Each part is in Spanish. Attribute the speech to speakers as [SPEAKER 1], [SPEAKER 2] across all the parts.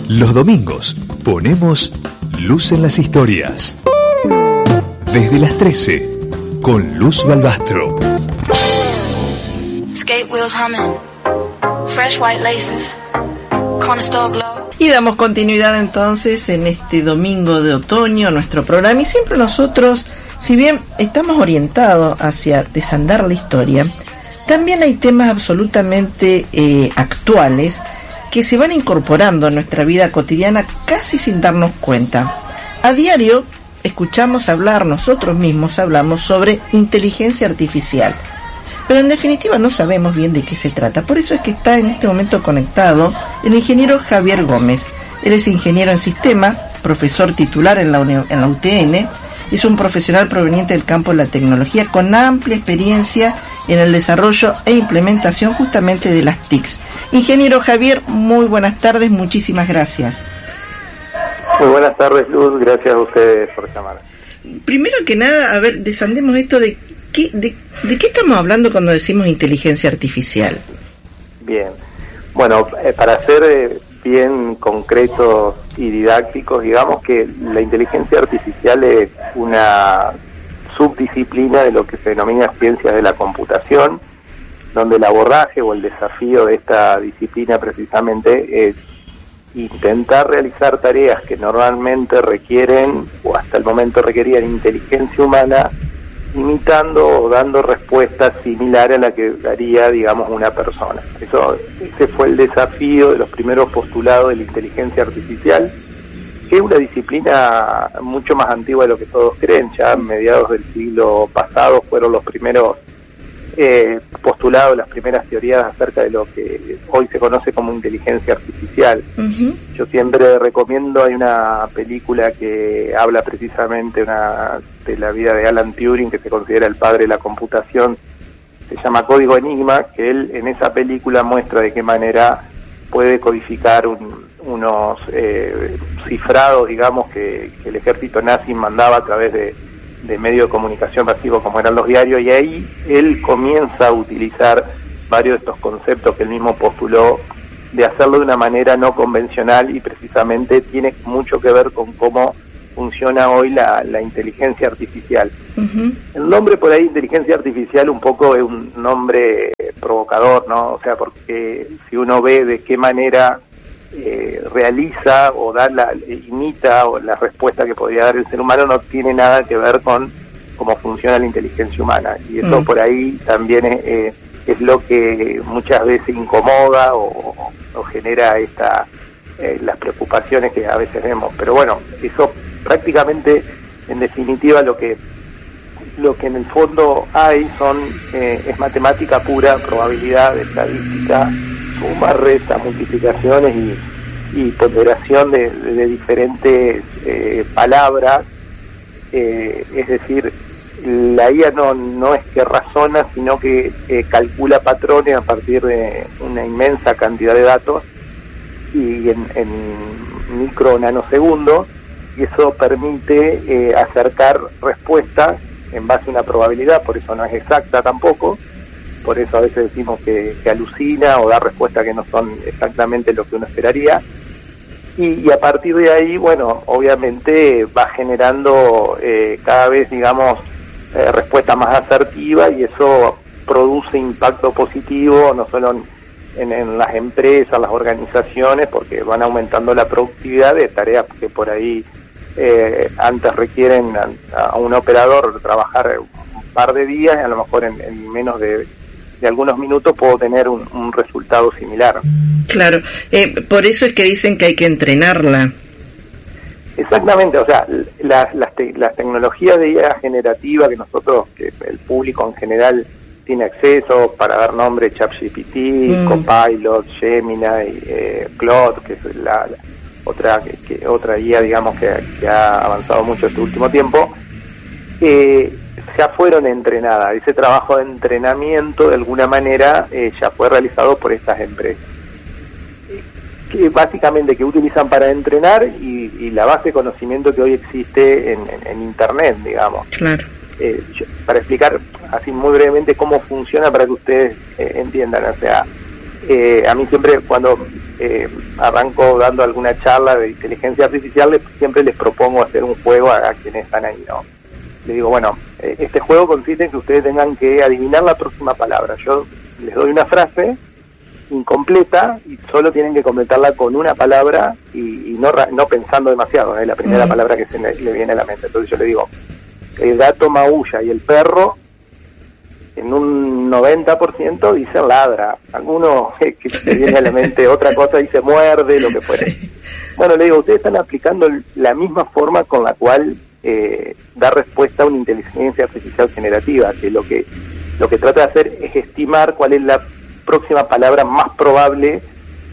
[SPEAKER 1] Los domingos ponemos luz en las historias. Desde las 13, con Luz Balbastro.
[SPEAKER 2] Skate wheels humming, fresh white laces, corner store glow.
[SPEAKER 3] Y damos continuidad entonces en este domingo de otoño, nuestro programa. Y siempre nosotros, si bien estamos orientados hacia desandar la historia, también hay temas absolutamente actuales que se van incorporando a nuestra vida cotidiana casi sin darnos cuenta. A diario escuchamos hablar, nosotros mismos hablamos sobre inteligencia artificial, pero en definitiva no sabemos bien de qué se trata. Por eso es que está en este momento conectado el ingeniero Javier Gómez. Él es ingeniero en sistemas, profesor titular en la UTN, es un profesional proveniente del campo de la tecnología con amplia experiencia en el desarrollo e implementación justamente de las TICs. Ingeniero Javier, muy buenas tardes, muchísimas gracias.
[SPEAKER 4] Muy buenas tardes, Luz, gracias a ustedes por llamar.
[SPEAKER 3] Primero que nada, a ver, desandemos esto de qué estamos hablando cuando decimos inteligencia artificial.
[SPEAKER 4] Bien, bueno, para ser bien concretos y didácticos, digamos que la inteligencia artificial es una subdisciplina de lo que se denomina ciencias de la computación, donde el abordaje o el desafío de esta disciplina precisamente es intentar realizar tareas que normalmente requieren, o hasta el momento requerían, inteligencia humana, imitando o dando respuestas similares a la que daría, digamos, una persona. Ese fue el desafío de los primeros postulados de la inteligencia artificial, que es una disciplina mucho más antigua de lo que todos creen. Ya a mediados del siglo pasado fueron los primeros postulados, las primeras teorías acerca de lo que hoy se conoce como inteligencia artificial. Uh-huh. Yo siempre recomiendo, hay una película que habla precisamente de la vida de Alan Turing, que se considera el padre de la computación, se llama Código Enigma, que él en esa película muestra de qué manera puede codificar unos cifrados, digamos, que el ejército nazi mandaba a través de medios de comunicación masivos como eran los diarios, y ahí él comienza a utilizar varios de estos conceptos que él mismo postuló, de hacerlo de una manera no convencional, y precisamente tiene mucho que ver con cómo funciona hoy la inteligencia artificial. Uh-huh. El nombre por ahí, inteligencia artificial, un poco es un nombre provocador, ¿no? O sea, porque si uno ve de qué manera realiza o imita o la respuesta que podría dar el ser humano, no tiene nada que ver con cómo funciona la inteligencia humana, y eso por ahí también es lo que muchas veces incomoda o genera las preocupaciones que a veces vemos. Pero bueno, eso prácticamente, en definitiva, lo que en el fondo hay es matemática pura, probabilidad, estadística, suma, resta, multiplicaciones y ponderación de diferentes palabras. Es decir, la IA no es que razona, sino que calcula patrones a partir de una inmensa cantidad de datos y en micro nanosegundos, y eso permite acercar respuestas en base a una probabilidad. Por eso no es exacta tampoco. Por eso a veces decimos que alucina o da respuestas que no son exactamente lo que uno esperaría. Y a partir de ahí, bueno, obviamente va generando cada vez, digamos, respuestas más asertivas, y eso produce impacto positivo, no solo en las empresas, las organizaciones, porque van aumentando la productividad de tareas que por ahí antes requieren a un operador trabajar un par de días, y a lo mejor en menos de algunos minutos puedo tener un resultado similar. Claro, por eso es que dicen que hay que entrenarla. Exactamente, o sea, las tecnologías de IA generativa que el público en general tiene acceso, para dar nombre, ChatGPT, Copilot, Gemini, Claude, que es la otra IA, digamos, que ha avanzado mucho este último tiempo, ya fueron entrenadas. Ese trabajo de entrenamiento, de alguna manera, ya fue realizado por estas empresas, que básicamente que utilizan para entrenar y la base de conocimiento que hoy existe en Internet, digamos. Claro. Para explicar así muy brevemente cómo funciona, para que ustedes entiendan, o sea, a mí siempre cuando arranco dando alguna charla de inteligencia artificial, siempre les propongo hacer un juego a quienes están ahí, ¿no? Les digo, bueno, este juego consiste en que ustedes tengan que adivinar la próxima palabra. Yo les doy una frase incompleta y solo tienen que completarla con una palabra y no pensando demasiado, es la primera palabra que le viene a la mente. Entonces yo le digo, el gato maulla y el perro en un 90% dicen ladra. Algunos que se viene a la mente otra cosa dice muerde, lo que fuere. Bueno, le digo, ustedes están aplicando la misma forma con la cual da respuesta a una inteligencia artificial generativa, que lo que trata de hacer es estimar cuál es la próxima palabra más probable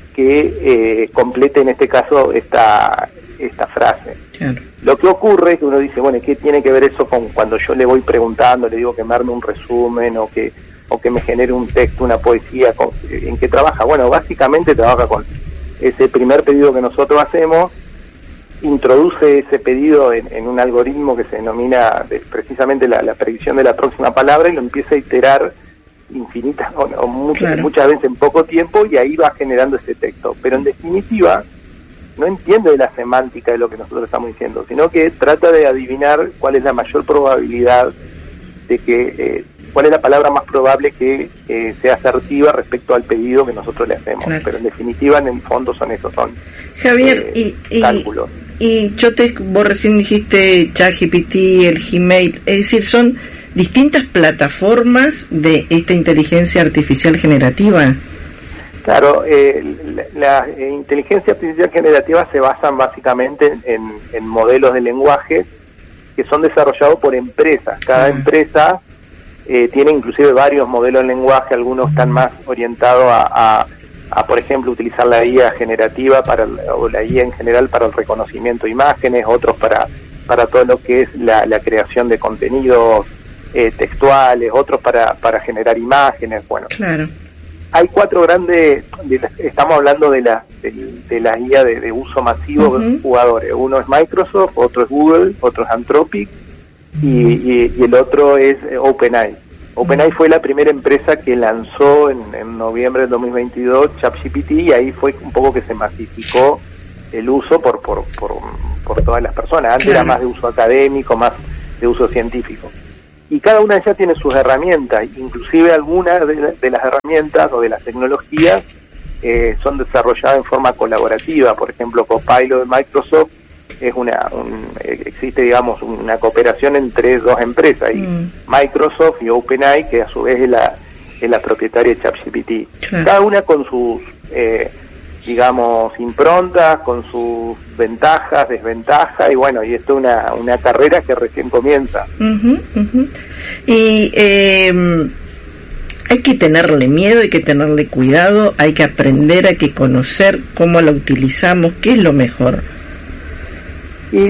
[SPEAKER 4] que complete en este caso esta frase. Claro. Lo que ocurre es que uno dice, bueno, ¿qué tiene que ver eso con cuando yo le voy preguntando, le digo que me arme un resumen o que me genere un texto, una poesía? ¿En qué trabaja? Bueno, básicamente trabaja con ese primer pedido que nosotros hacemos, introduce ese pedido en un algoritmo que se denomina precisamente la predicción de la próxima palabra y lo empieza a iterar infinitas o muchas veces en poco tiempo y ahí va generando ese texto. Pero en definitiva no entiende de la semántica de lo que nosotros estamos diciendo, sino que trata de adivinar cuál es la mayor probabilidad de que cuál es la palabra más probable que sea asertiva respecto al pedido que nosotros le hacemos. Claro. Pero en definitiva, en el fondo son
[SPEAKER 3] Javier,
[SPEAKER 4] cálculos.
[SPEAKER 3] Y vos recién dijiste ChatGPT, el Gmail, es decir, son distintas plataformas de esta inteligencia artificial generativa.
[SPEAKER 4] Claro, la inteligencia artificial generativa se basan básicamente en modelos de lenguaje que son desarrollados por empresas. Cada empresa tiene inclusive varios modelos de lenguaje, algunos están más orientados a por ejemplo, utilizar la IA generativa o la IA en general para el reconocimiento de imágenes, otros para todo lo que es la creación de contenidos textuales, otros para generar imágenes. Bueno,
[SPEAKER 3] claro.
[SPEAKER 4] Hay 4 grandes, estamos hablando de la IA de uso masivo de jugadores. Uno es Microsoft, otro es Google, otro es Anthropic y el otro es OpenAI. OpenAI fue la primera empresa que lanzó en noviembre del 2022 ChatGPT y ahí fue un poco que se masificó el uso por todas las personas. Antes era más de uso académico, más de uso científico. Y cada una de ellas tiene sus herramientas, inclusive algunas de las herramientas o de las tecnologías son desarrolladas en forma colaborativa. Por ejemplo, Copilot de Microsoft es existe, digamos, una cooperación entre 2 empresas, y Microsoft y OpenAI, que a su vez es la propietaria de ChatGPT. Claro. Cada una con sus, digamos, improntas, con sus ventajas, desventajas, y bueno, y esto es una carrera que recién comienza.
[SPEAKER 3] Y hay que tenerle miedo, hay que tenerle cuidado, hay que aprender, hay que conocer cómo la utilizamos, qué es lo mejor.
[SPEAKER 4] Y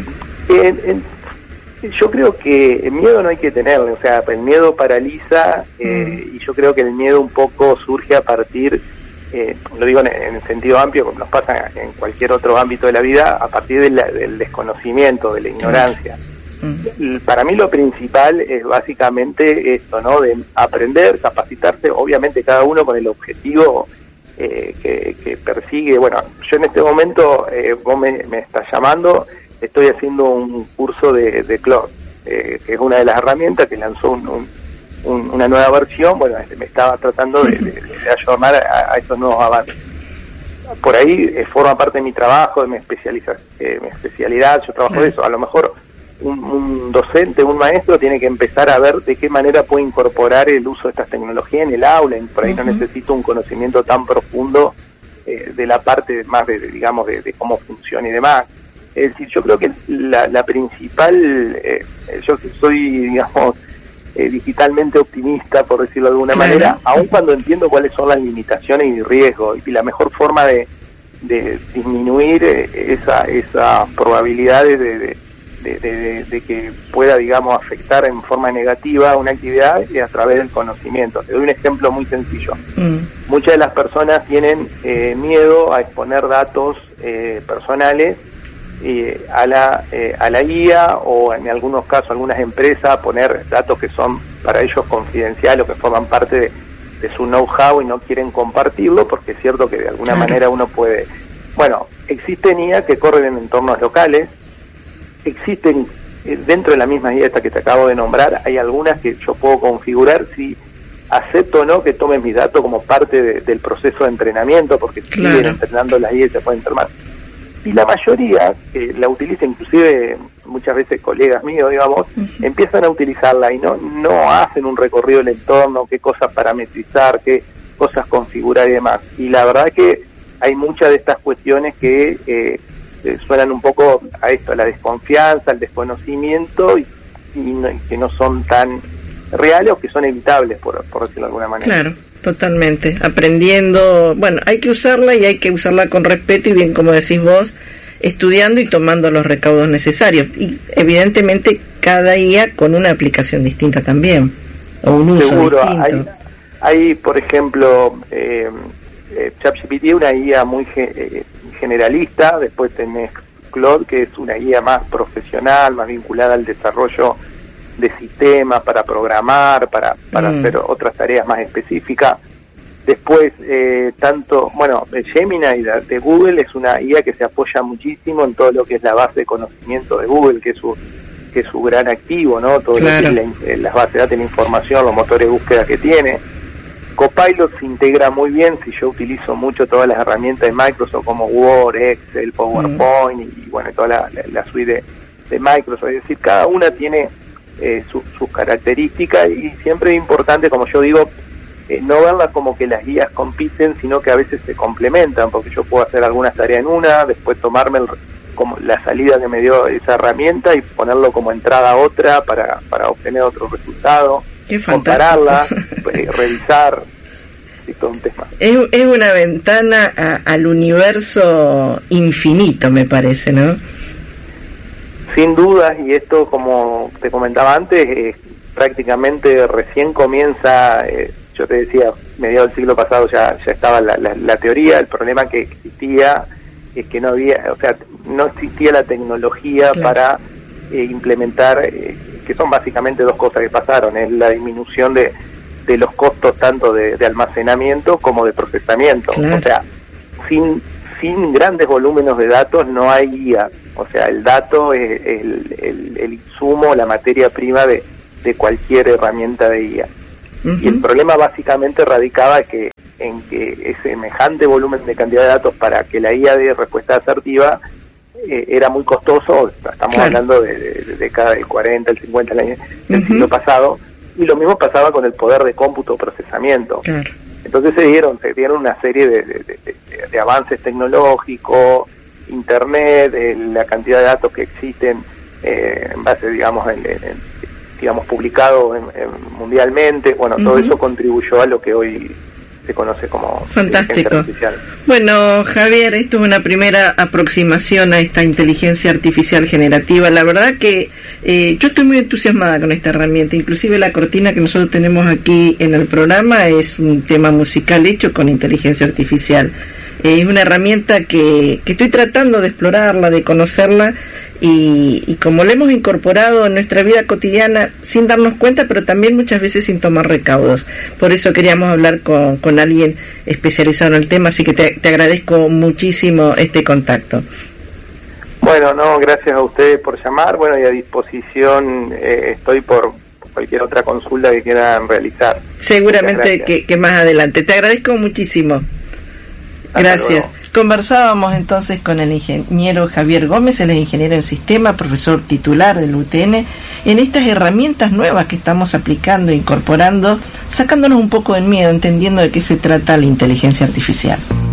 [SPEAKER 4] yo creo que el miedo no hay que tenerle, o sea, el miedo paraliza y yo creo que el miedo un poco surge a partir, lo digo en el sentido amplio, como nos pasa en cualquier otro ámbito de la vida, a partir del desconocimiento, de la ignorancia. Para mí lo principal es básicamente esto, ¿no? De aprender, capacitarse, obviamente cada uno con el objetivo que persigue. Bueno, yo en este momento, vos me estás llamando, estoy haciendo un curso de Claude, que es una de las herramientas que lanzó una nueva versión. Bueno, me estaba tratando de ayornar a estos nuevos avances. Por ahí forma parte de mi trabajo, de mi especialidad, yo trabajo de eso. A lo mejor un docente, un maestro tiene que empezar a ver de qué manera puede incorporar el uso de estas tecnologías en el aula, y por ahí no necesito un conocimiento tan profundo de la parte más digamos, de cómo funciona y demás. Es decir, yo creo que la principal, yo soy, digamos, digitalmente optimista, por decirlo de alguna manera, aun cuando entiendo cuáles son las limitaciones y riesgos, y la mejor forma de disminuir esas probabilidades de que pueda, digamos, afectar en forma negativa una actividad es a través del conocimiento. Te doy un ejemplo muy sencillo. Muchas de las personas tienen miedo a exponer datos personales a la IA, o en algunos casos algunas empresas a poner datos que son para ellos confidenciales o que forman parte su know-how y no quieren compartirlo, porque es cierto que de alguna manera uno puede... Bueno, existen IA que corren en entornos locales, existen dentro de la misma IA esta que te acabo de nombrar, hay algunas que yo puedo configurar si acepto o no que tomen mis datos como parte del proceso de entrenamiento, porque siguen entrenando las IA y se pueden enfermar. Y la mayoría, que la utiliza, inclusive muchas veces colegas míos, digamos, empiezan a utilizarla y no hacen un recorrido del entorno, qué cosas parametrizar, qué cosas configurar y demás. Y la verdad que hay muchas de estas cuestiones que suenan un poco a esto, a la desconfianza, al desconocimiento y que no son tan reales o que son evitables, por decirlo de alguna manera.
[SPEAKER 3] Claro, totalmente. Aprendiendo, bueno, hay que usarla y hay que usarla con respeto y bien, como decís vos, estudiando y tomando los recaudos necesarios. Y evidentemente cada IA con una aplicación distinta también, o un uso
[SPEAKER 4] Seguro,
[SPEAKER 3] distinto.
[SPEAKER 4] Hay por ejemplo, ChatGPT es una IA muy generalista, después tenés Claude, que es una IA más profesional, más vinculada al desarrollo de sistemas para programar, para hacer otras tareas más específicas. Después, Gemini de Google es una IA que se apoya muchísimo en todo lo que es la base de conocimiento de Google, que es su gran activo, ¿no? Todo lo que es las bases de datos, la información, los motores de búsqueda que tiene. Copilot se integra muy bien si yo utilizo mucho todas las herramientas de Microsoft como Word, Excel, PowerPoint y bueno, toda la suite de Microsoft. Es decir, cada una tiene sus características y siempre es importante, como yo digo, no verlas como que las guías compiten, sino que a veces se complementan, porque yo puedo hacer algunas tareas en una, después tomarme como la salida que me dio esa herramienta y ponerlo como entrada a otra para obtener otro resultado, compararla, revisar, y todo un tema.
[SPEAKER 3] Es una ventana al universo infinito, me parece, ¿no?
[SPEAKER 4] Sin dudas, y esto, como te comentaba antes, prácticamente recién comienza. Yo te decía, mediados del siglo pasado ya estaba la teoría. El problema que existía es que no existía la tecnología para implementar, que son básicamente dos cosas que pasaron: es la disminución de los costos tanto de almacenamiento como de procesamiento. O sea, sin grandes volúmenos de datos no hay guía. O sea, el dato es el insumo, la materia prima de cualquier herramienta de guía. Y el problema básicamente radicaba en que semejante volumen de cantidad de datos para que la IA dé respuesta asertiva era muy costoso. Estamos hablando de década del 40, el 50 del siglo pasado, y lo mismo pasaba con el poder de cómputo o procesamiento. Entonces se dieron una serie de avances tecnológicos, internet, la cantidad de datos que existen en base, digamos, publicado mundialmente. Bueno, todo eso contribuyó a lo que hoy se conoce como
[SPEAKER 3] fantástico. Bueno, Javier, esto es una primera aproximación a esta inteligencia artificial generativa. La verdad que yo estoy muy entusiasmada con esta herramienta. Inclusive la cortina que nosotros tenemos aquí en el programa es un tema musical hecho con inteligencia artificial. Es una herramienta que estoy tratando de explorarla, de conocerla, y como la hemos incorporado en nuestra vida cotidiana sin darnos cuenta, pero también muchas veces sin tomar recaudos. Por eso queríamos hablar con alguien especializado en el tema, así que te agradezco muchísimo este contacto.
[SPEAKER 4] Bueno, gracias a ustedes por llamar, y a disposición estoy por cualquier otra consulta que quieran realizar.
[SPEAKER 3] Seguramente que más adelante. Te agradezco muchísimo. Gracias. Conversábamos entonces con el ingeniero Javier Gómez, él es ingeniero en sistema, profesor titular del UTN, en estas herramientas nuevas que estamos aplicando, incorporando, sacándonos un poco del miedo, entendiendo de qué se trata la inteligencia artificial.